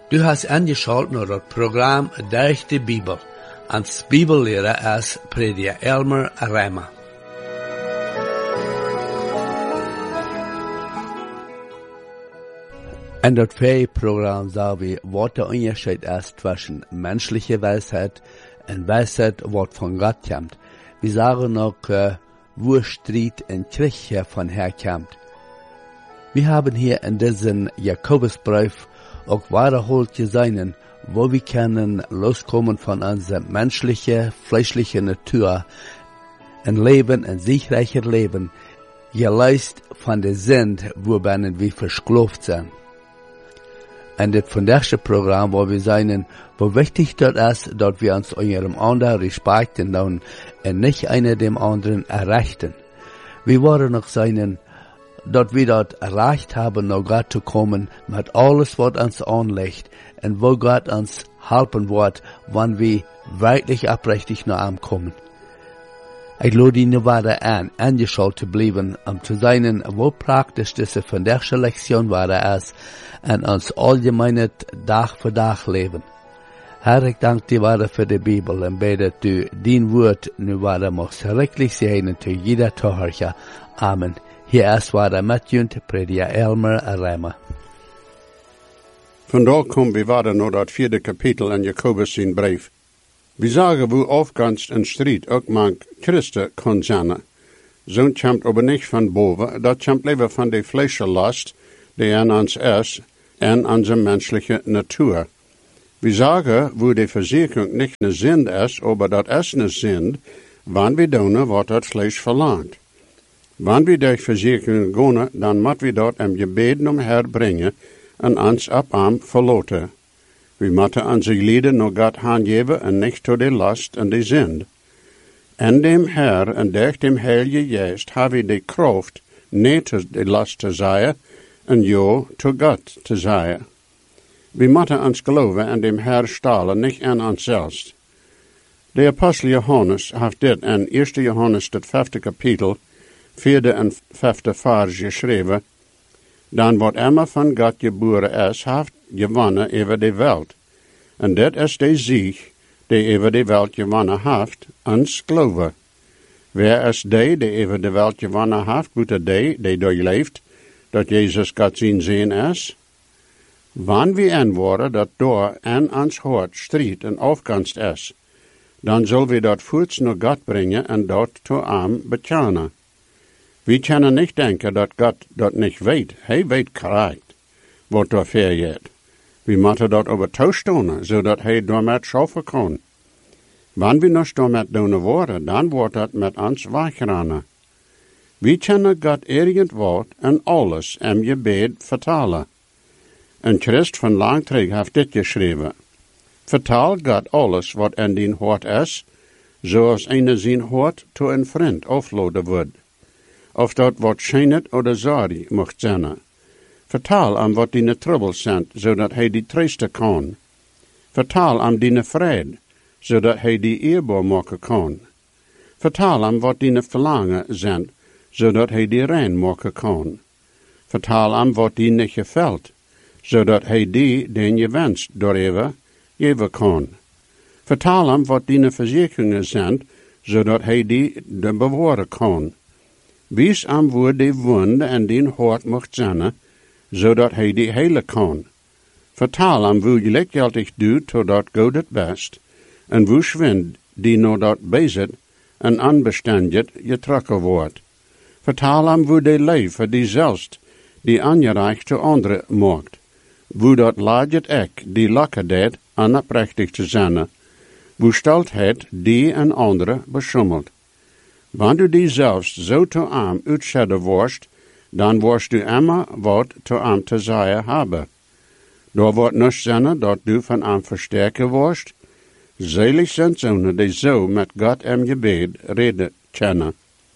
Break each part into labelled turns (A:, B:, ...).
A: Du hast angeschaut naar het programma Durch de Bibel. Als Bibellehrer is prediker Elmer Reimer. In dat programma zagen we wat de onderscheid is tussen menschliche Weisheit en Weisheit wat van God komt. We zagen ook wo Streit en Krieg hiervon herkommt. Wir haben hier in diesem Jakobusbrief auch wiederholt gesehen, wo wir können loskommen von unserer menschlichen, fleischlichen Natur und leben ein siegreicher Leben, geleist von der Sünde, worin wir versklavt sind. In das vandaagse Programm, wo wir sehen, wo wichtig dort ist, dass wir uns unserem anderen respekten und nicht einer dem anderen erreichen. Wir wollen noch sehen, dass wir dort erreicht haben, nach Gott zu kommen, mit alles, was uns anlegt, und wo Gott uns helfen wird, wenn wir wirklich aufrichtig nach ihm kommen. Ich lade Ihnen weiter an, angeschaut zu bleiben, zu sehen, wo praktisch diese vandaagse Lektion weiter ist, und uns allgemein Tag für Tag leben. Herr, ich danke dir weiter für die Bibel und bete, dass du dein Wort nu weiter machst, richtig segnen zu jeder Zuhörer. Amen. Hier ist weiter mit prediker Elmer Reimer.
B: Vandaag komen we weiter naar dat 4e kapitel in Jakobus zijn brief. We zagen wo afganst en strijd ook mank Christen kon zijn. Zo'n komt aber niet van boven, dat komt liever van de vleeslast, die in ons is, en onze menselijke natuur. We zagen wo de verzekering niet een zin is, aber dat is een zin, wanneer we doen wat dat vlees verlangt. Wanneer we durch verzekeringen gaan, dan moeten we dat im gebeden herbrengen en ons op hem verloten. We moeten onze lieden naar God aangeven en niet tot de last en de zin. En dem Herr en durch dem Heilige Geest hebben we de kracht niet tot de last te zeggen en ja tot God te zeggen. We moeten ons geloven en dem Herr stalen, niet aan onszelf. De apostel Johannes heeft dit in 1 Johannes het 5e kapitel 4e en 5e vers geschreven. Dan wat immer van God geboren is, heeft gewonnen over de wereld. En dit is de zieg, die over de wereld gewonnen heeft, ons geloven. Wer is die over de wereld gewonnen heeft, buiten die doorleeft, dat Jezus God zijn zin is? Wanneer we aanwoorden dat door en ons hart strijd en afganst is, dan zullen we dat voorts naar God brengen en dat toe hem bekennen. We kunnen niet denken dat God dat niet weet. Hij weet correct wat er vergeet. We moeten dat over toestaan, zodat hij daarmee schaffen kan. Wanneer we nog daarmee doen worden, dan wordt dat met ons wegrennen. We kunnen God ergens wat en alles in gebed vertalen. Een Christ van lang terug heeft dit geschreven. Vertaal God alles wat in dien hart is, zoals een zijn hart toe een vriend afladen wordt. Of dat wat schijnet oder sorry mocht zijn. Vertaal hem wat die troubles zijn, zodat hij die troosten kan. Vertaal hem die vrede, zodat hij die eerbaar maken kan. Vertaal hem wat die verlangen zijn, zodat hij die rein maken kan. Vertaal hem wat die niet gefällt, zodat hij die den je wenst doorgeven geven kan. Vertaal hem wat die verzekeringen zijn, zodat hij die de bewaren kan. Wees hem waar die wonde en die hart mocht zijn, zodat hij die helen kan. Vertaal hem hoe je lichtgeldig doet, totdat God het best, en hoe schwind die nou dat bezit en onbestendig getrokken wordt. Vertaal hem hoe die leven die zelfs die aangereicht te anderen maakt. Hoe dat laat ek die lakken deed onoprechtig te zijn, hoe steltheid die en anderen beschummelt. Wanneer du die zelfs zo te arm uitzenden worst, dan worst du immer wat te arm te zeggen hebben. Door wordt niet zijn dat du van arm versterken worst. Zelig zijn zonen die zo met God en gebed reden kennen.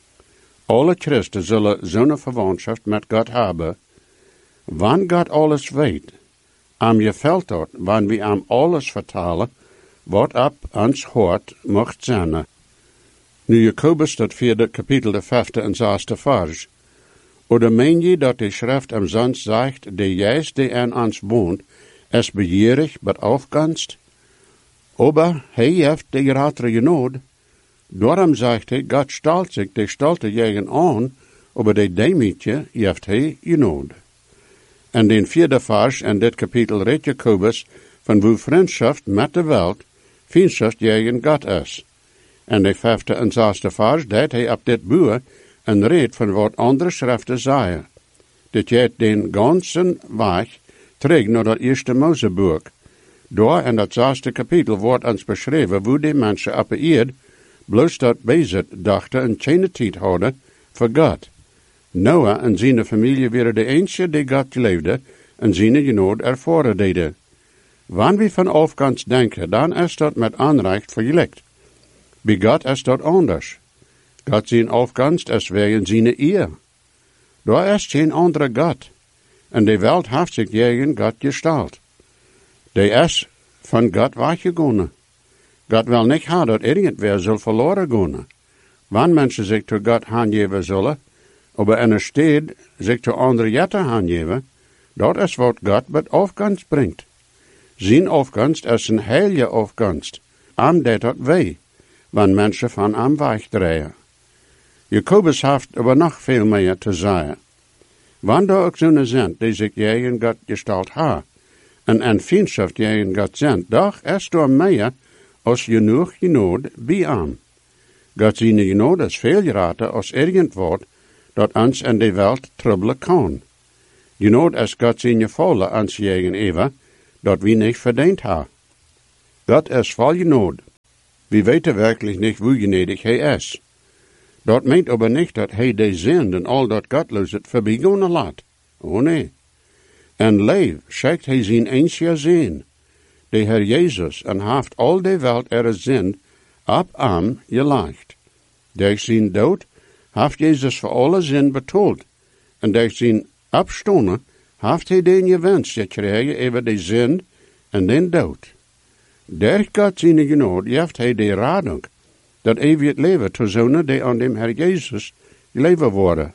B: Alle Christen zullen zo'n verwantschap met God hebben. Wanneer God alles weet, am gefällt dat, wanneer we am alles vertalen, wat op ons hart mocht zijn. Nu Jakobus dat 4e kapitel de 5e en 6e vers. Oder meen je dat de schrift umsonst zegt, de Geist die in ons woont, es begierig, but aufganst. Aber hij heeft de gratere genood. Daarom zegt hij, God stelt zich de stolte jegen aan, aber de demietje heeft hij genood. En den 4e vers in dit kapitel redt Jacobus van hoe vriendschap met de wereld, vriendschap jegen God is. En de 5e en 6e vers deed hij op dit boer een red van wat andere schriften zeggen. Dit je den ganzen weg terug naar dat eerste Moseboek. Daar in dat 6e kapitel wordt ons beschreven hoe die mensen op de eerd bloos dat bezit dachten en geen tijd hadden voor God. Noah en zijn familie waren de enige die God leefde en zijn genood ervaren deden. Wanneer we van afkomst denken, dan is dat met aanrecht vergelijkt. Bij God is dat anders. God zijn afkomst is wegen zijn eer. Daar is geen andere God. En de wereld heeft zich tegen God gesteld. Die is van God weggegaan. God wil niet hebben dat irgendwer zal verloren gaan. Wanneer mensen zich tot God aangeven zullen, aber in een stad zich tot andere jetten aangeven, dat is wat God met afkomst brengt. Zijn afkomst is een heilige afkomst. Am deed dat wij, wanneer mensen van am wegdraaien. Jacobus heeft aber nog veel meer te zeggen. Wanneer ook zo'n zijn die zich tegen God gesteld ha, en vriendschap tegen God zijn, doch is er meer als genoeg genood bij am. God zijn genood is veel groter als irgendwoord dat ons in de wereld troubelen kan. Genood is God zijn gevallen ons tegen even, dat we niet verdiend hebben. God is vol genood. We weten werkelijk niet hoe gnädig hij is. Dat meent aber niet dat hij de zin en al dat godloosheid voorbijgaan laat. Oh nee. En leef schijkt hij zijn eensje zin. De Heer Jezus en heeft al de wereld zin op am gelegd. Durch zijn dood heeft Jezus voor alle zin betoeld. En durch zijn opstonden heeft hij den gewenst gekregen over de zin en den dood. Durch God zijn genood heeft hij de radung, dat eeuwig leven te zonen die aan dem Herr Jezus leven worden.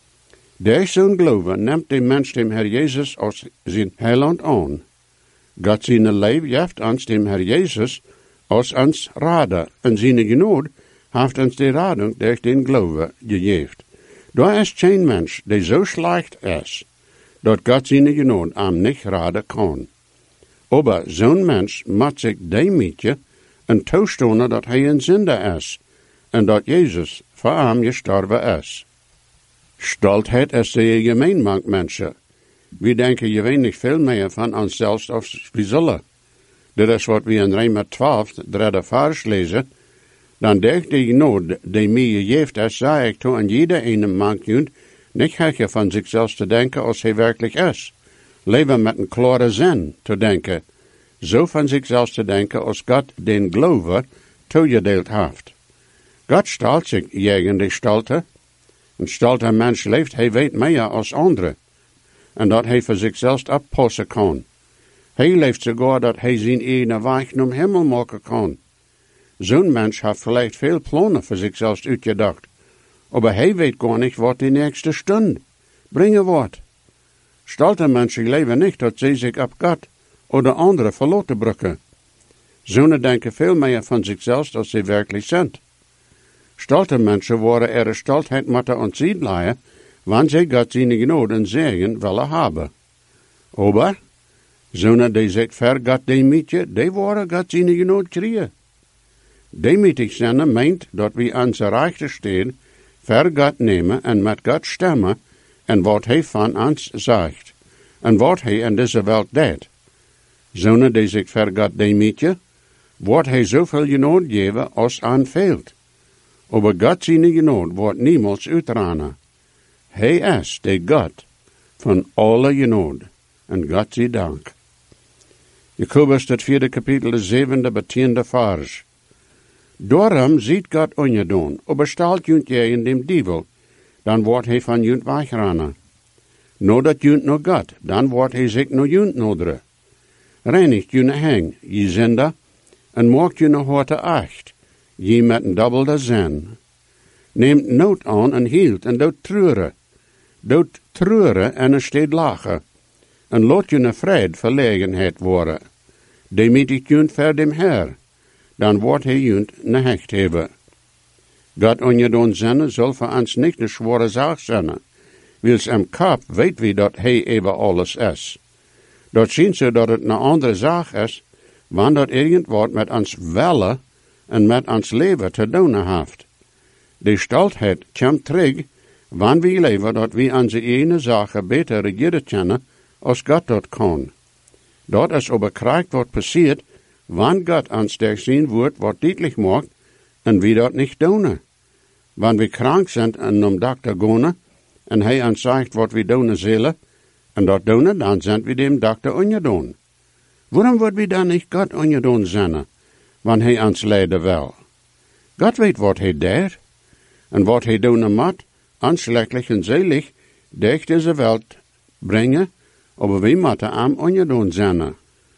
B: Durch zo'n geloven neemt de mens dem Herr Jezus als zijn heiland aan. God zijn leven heeft ons dem Herr Jezus als ons rader, en zijn genood heeft ons de radung durch den geloven gegeven. Daar is geen mens die zo slecht is, dat God zijn genood am niet raden kan. Aber zo'n mens moet zich demetje en toestonen dat hij een zinder is, en dat Jezus voor hem gestorven is. Stoltheid is de gemeen maakt mensen. We denken je weinig veel meer van onszelf als we zullen. Dit is wat we in Römer 12, 3 vers lezen. Dan durch die genood die mij gegeven is, zei ik toe aan jeder ene mankjunt, niet hechtje van zichzelf te denken als hij werkelijk is. Leven met een klare zin te denken. Zo van zichzelf te denken als God den geloven toegedeeld heeft. God stelt zich tegen de stolte. Een stolte mens leeft, hij weet meer als anderen. En dat hij voor zichzelf oppassen kan. Hij leeft sogar dat hij zijn eigen weg naar hemel maken kan. Zo'n mens heeft vielleicht veel plannen voor zichzelf uitgedacht. Maar hij weet gar niet wat de nächste stund brengen wordt. Stolte mensen leven niet dat ze zich op God oder anderen verloten brukken. Zonen denken veel meer van zichzelf als ze werkelijk zijn. Stolte mensen worden stoltheid moeten ontzien laten, wanneer ze God zijn genood en zegen willen hebben. Aber, zonen die zich ver God demetje, die worden God zijn genood krijgen. Demietig zijn meint dat we onze rechten staan, ver God nemen en met God stemmen en wat hij van ons zegt, en wat hij in deze wereld deed. Zonen die zich ver God demetje, wordt hij zoveel genood geven als aanveelt. Aber God zijn genood wordt niemals uitranen. Hij is de God van alle genood, en God zij dank. Jacobus, het 4e kapitel, de 7e bij 10e vers. Daarom ziet God ongedaan, aber stelt junt jij in dem dievel, dan wordt hij van junt wegrennen. Nadat junt naar God, dan wordt hij zich naar junt noderen. Reinigt junt heng, je zinder, en maakt junt harte acht, je met een dubbelde zin. Neemt nood aan en hield en doet treuren. Doet treuren en een steed lachen. en laat je vrede verlegenheid worden. Die met ik junt voor dem Herr, dan wordt hij junt ne hecht hebben. God ongedaan zinnen zal voor ons niet een zware zaak zijn, wils am kap weet wie dat hij even alles is. Dat zien ze dat het een andere zaak is, wanneer dat irgendwat met ons willen en met ons leven te doen heeft. Die stoltheid komt terug, wanneer we leven dat we onze ene zaken beter regeren kunnen, als God dat kan. Dat is aber krijgt wat passiert, wanneer God ons der zien wordt wat duidelijk maakt, en we dat niet doen. Wanneer we krank zijn en om dokter gaan, en hij ons zegt wat we doen zullen, en dat doen, dan zijn we dem dokter ongedaan. Waarom wordt we dan niet God ongedaan zijn, wanneer hij ons leiden wil? God weet wat hij deed, en wat hij doen moet, ons lekkelijk en zelig, durch deze wereld brengen, aber we moeten am ongedaan zijn.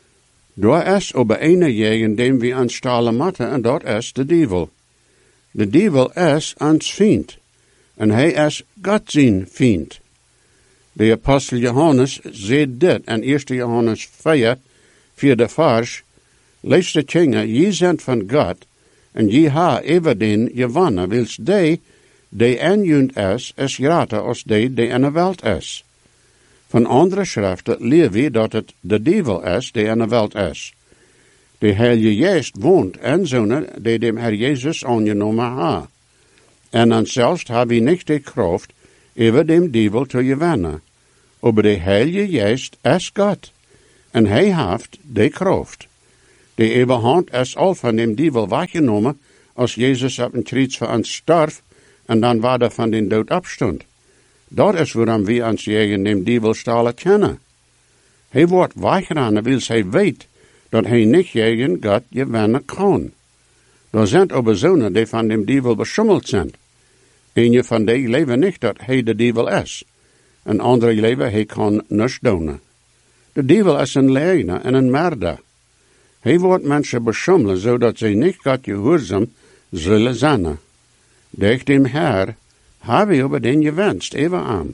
B: Daar is aber een jegen dem we ons stalen moeten, en dat is de duivel. De duivel is ons vriend, en hij is God zijn vriend. De apostel Johannes zei dit in 1 Johannes 4, 4 vers, lees de dingen, je zijn van God, en je ha everdien gewonnen, wils die in junt is groter als die in de wereld is. Van andere schriften leer we dat het de duivel is die in de wereld is. De Heilige Geest woont in zonen die dem Herr Jezus aangenomen ha. En dan zelfs hebben we niet de kracht over dem duivel te gewinnen. Aber de Heilige Geest is God, en hij heeft de kracht. De overhand is al van dem duivel weggenomen, als Jezus op een kruis voor ons stierf, en dan waar er van den dood opstond. Dat is waarom we ons tegen dem duivel stalen kennen. Hij wordt weggegaan, wils hij weet dat hij niet tegen God gewinnen kan. Er zijn aber zonen die van dem duivel beschummeld zijn. Een van die leven niet dat hij de duivel is. En andere leven hij kan niets doen. De duivel is een leugenaar en een moordenaar. Hij wordt mensen beschummelen, zodat zij niet God gehoorzaam zullen zijn. Durch dem Herr hebben we over den gewenst, even aan.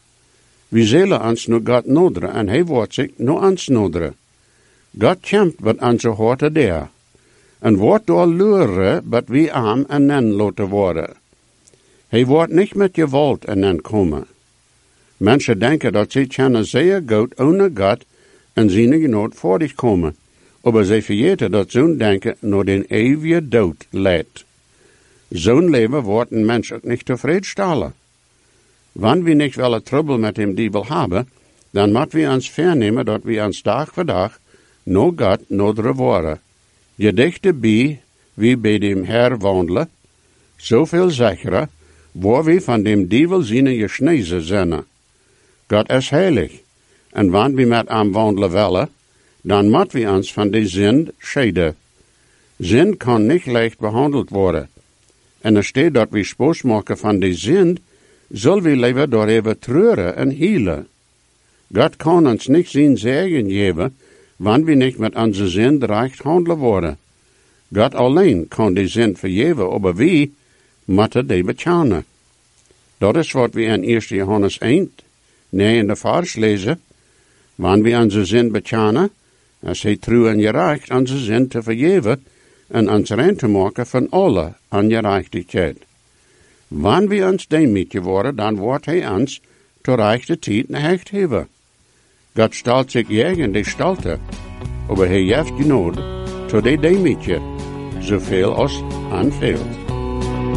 B: We zullen ons nu God noderen, en hij wordt zich nu ons noderen. God kämpt met onze horten der, en wordt door luren, dat we arm en nen laten worden. Hij wordt niet met geweld en nen komen. Mensen denken dat ze kunnen zeer goed ohne God en zijn genood voor zich komen, maar ze vergeten dat zo'n denken naar den eeuwige dood leidt. Zo'n leven wordt een mens ook niet tevreden stellen. Wanneer we niet willen trouble met dem duivel hebben, dan moeten we ons vernemen dat we ons dag voor dag naar God noderen worden. Je dichterbij wie bij dem Herr wandelen, zoveel zekerer, waar we van dem duivel zijn gesnezen zijn. God is heilig, en wanneer we met hem wandelen willen, dan moeten we ons van de zin scheiden. Zin kan niet leicht behandeld worden. En er staat dat we spoos maken van de zin, zullen we leven door even treuren en hielen. God kan ons niet zijn zegen geven, wanneer we niet met onze zin recht handelen worden. God alleen kan de zin vergeven, maar wie moeten die betalen. Dat is wat we in 1 Johannes 1, 9 vers lezen. Wanneer we onze zin betalen, als hij trouw en gerecht onze zin te vergeven, en ons rein te maken van alle ongerechtigheid. Wanneer we ons demetje worden, dan wordt hij ons ter rechte tijd hecht hebben. God stelt zich tegen de stalte, maar hij heeft genoeg tot de demetje, zoveel als aanveel.